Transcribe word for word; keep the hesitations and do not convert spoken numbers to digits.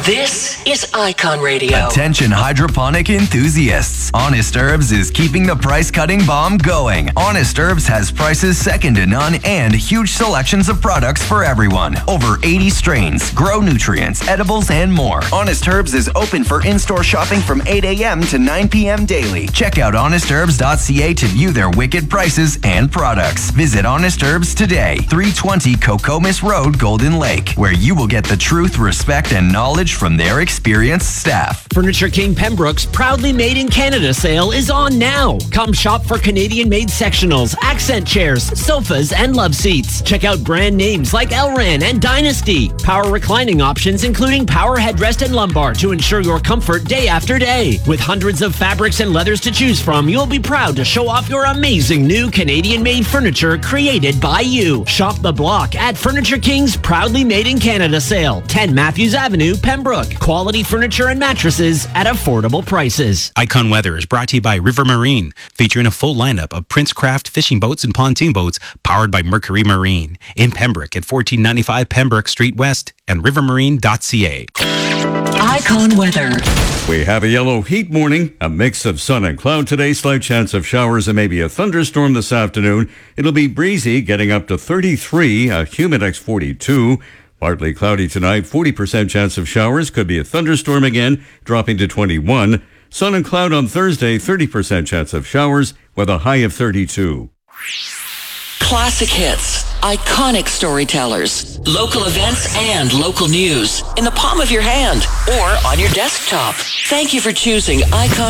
This is Icon Radio. Attention hydroponic enthusiasts. Honest Herbs is keeping the price-cutting bomb going. Honest Herbs has prices second to none and huge selections of products for everyone. Over eighty strains, grow nutrients, edibles, and more. Honest Herbs is open for in-store shopping from eight a.m. to nine p.m. daily. Check out honest herbs dot c a to view their wicked prices and products. Visit Honest Herbs today, three twenty Cocomis Road, Golden Lake, where you will get the truth, respect, and knowledge from their experienced staff. Furniture King Pembroke's Proudly Made in Canada sale is on now. Come shop for Canadian-made sectionals, accent chairs, sofas, and love seats. Check out brand names like Elran and Dynasty. Power reclining options including power headrest and lumbar to ensure your comfort day after day. With hundreds of fabrics and leathers to choose from, you'll be proud to show off your amazing new Canadian-made furniture created by you. Shop the block at Furniture King's Proudly Made in Canada sale, ten Matthews Avenue, Pembroke. Quality furniture and mattresses at affordable prices. Icon Weather is brought to you by River Marine, featuring a full lineup of Princecraft fishing boats and pontoon boats powered by Mercury Marine in Pembroke at fourteen ninety-five Pembroke Street West and river marine dot c a. Icon Weather. We have a yellow heat warning, a mix of sun and cloud today, slight chance of showers and maybe a thunderstorm this afternoon. It'll be breezy, getting up to thirty-three, a humidex forty-two. Partly cloudy tonight, forty percent chance of showers, could be a thunderstorm again, dropping to twenty-one. Sun and cloud on Thursday, thirty percent chance of showers with a high of thirty-two. Classic hits, iconic storytellers, local events and local news in the palm of your hand or on your desktop. Thank you for choosing Icon